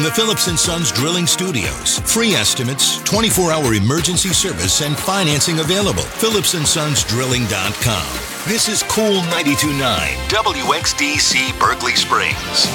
The Phillips & Sons Drilling Studios. Free estimates, 24-hour emergency service, and financing available. PhillipsandSonsDrilling.com. This is Cool 92.9 WXDC Berkeley Springs.